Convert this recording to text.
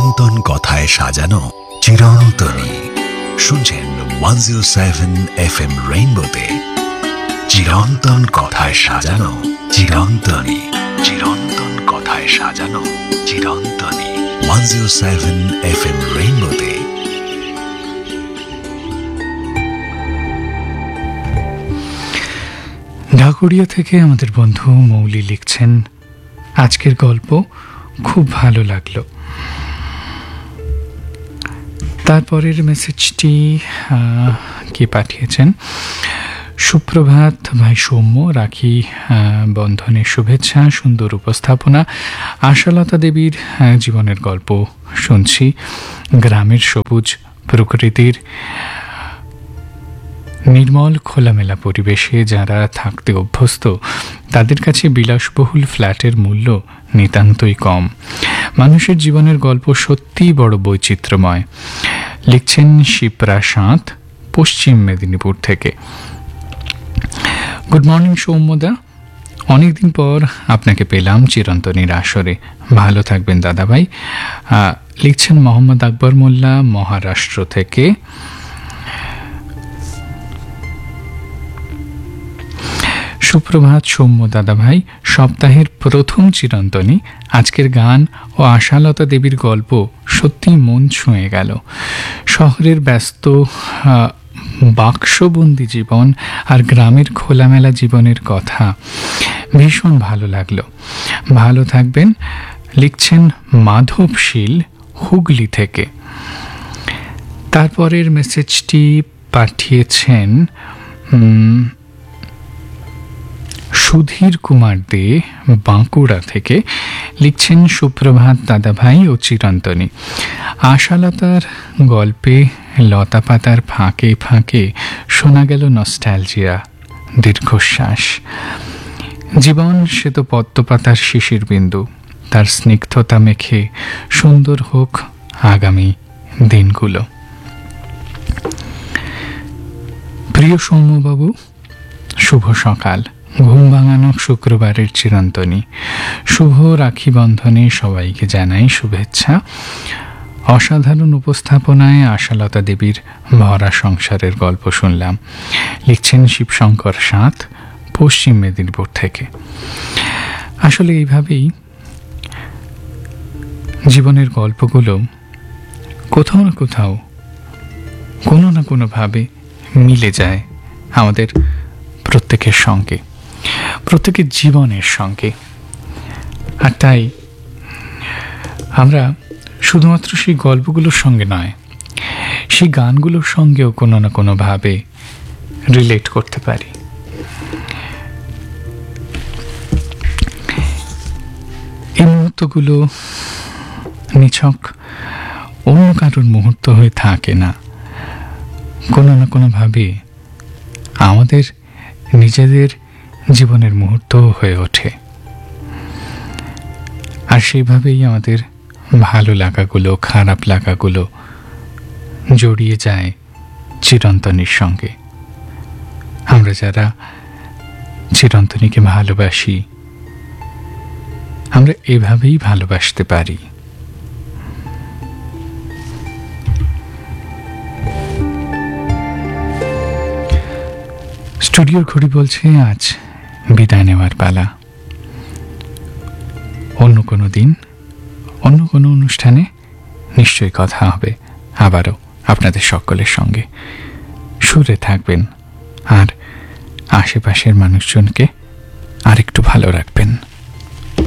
চিরন্তন কথায় সাজানো চিরন্তনী। শুনছেন 107 FM রেইনবোতে চিরন্তন কথায় সাজানো চিরন্তনী। চিরন্তন কথায় সাজানো চিরন্তনী 107 FM রেইনবোতে। ঢাকুরিয়া থেকে আমাদের বন্ধু মৌলি লিখছেন, আজকের গল্প খুব ভালো লাগলো। তারপরের মেসেজটি কে পাঠিয়েছেন? সুপ্রভাত ভাই সৌম্য, রাখি বন্ধনের শুভেচ্ছা, সুন্দর উপস্থাপনা। আশালতা দেবীর জীবনের গল্প শুনছি। গ্রামের সবুজ প্রকৃতির নির্মল খোলামেলা পরিবেশে যারা থাকতে অভ্যস্ত তাদের কাছে বিলাসবহুল ফ্ল্যাটের মূল্য নিতান্তই কম। মানুষের জীবনের গল্প সত্যিই বড় বৈচিত্র্যময়। লিখছেন শিপ্রা সাঁত, পশ্চিম মেদিনীপুর থেকে। গুড মর্নিং সৌম্যদা, অনেকদিন পর আপনাকে পেলাম চিরন্তনীর আসরে। ভালো থাকবেন দাদাভাই। লিখছেন মোহাম্মদ আকবর মোল্লা, মহারাষ্ট্র থেকে। সুপ্রভাত সৌম্য দাদাভাই, সপ্তাহের প্রথম চিরন্তনী। আজকের গান ও আশালতা দেবীর গল্প সত্যি মন ছুঁয়ে গেল। শহরের ব্যস্ত বাক্সবন্দি জীবন আর গ্রামের খোলামেলা জীবনের কথা ভীষণ ভালো লাগলো। ভালো থাকবেন। লিখছেন মাধবশীল, হুগলি থেকে। তারপরের মেসেজটি পাঠিয়েছেন সুধীর কুমার দে, বাঁকুড়া থেকে। লিখছেন সুপ্রভাত দাদাভাই ও চিরন্তনী। আশালতার গল্পে লতা পাতার ফাঁকে ফাঁকে শোনা গেল নস্টালজিয়া, দীর্ঘশ্বাস। জীবন সে তো পদ্মপাতার শিশির বিন্দু, তার স্নিগ্ধতা মেখে সুন্দর হোক আগামী দিনগুলো। প্রিয় সৌম্যবাবু, শুভ সকাল। ঘুম ভাঙানো শুক্রবারের চিরন্তনী। শুভ রাখি বন্ধনে সবাইকে জানাই শুভেচ্ছা। অসাধারণ উপস্থাপনায় আশালতা দেবীর ভরা সংসারের গল্প শুনলাম। লিখছেন শিবশঙ্কর সাঁত, পশ্চিম মেদিনীপুর থেকে। আসলে এইভাবেই জীবনের গল্পগুলো কোথাও না কোথাও কোনো না কোনোভাবে মিলে যায় আমাদের প্রত্যেকের সঙ্গে, প্রত্যেকের জীবনের সঙ্গে। আর তাই আমরা শুধুমাত্র সেই গল্পগুলোর সঙ্গে নয়, সেই গানগুলোর সঙ্গেও কোনো না কোনোভাবে রিলেট করতে পারি। এই মুহূর্তগুলো নিছক অন্য কারোর মুহূর্ত হয়ে থাকে না, কোনো না কোনোভাবে আমাদের নিজেদের জীবনের মুহূর্ত হয়ে ওঠে। আর সেইভাবেই আমাদের ভালো লাগাগুলো, খারাপ লাগাগুলো জড়িয়ে যায় চিরন্তনীর সঙ্গে। আমরা যারা চিরন্তনীকে ভালোবাসি, আমরা এভাবেই ভালোবাসতে পারি। স্টুডিওর ঘড়ি বলছে আজ বিদায় নেওয়ার পালা। অন্য কোনো দিন, অন্য কোনো অনুষ্ঠানে নিশ্চয়ই কথা হবে আবারও আপনাদের সকলের সঙ্গে। সুরে থাকবেন আর আশেপাশের মানুষজনকে আরেকটু ভালো রাখবেন।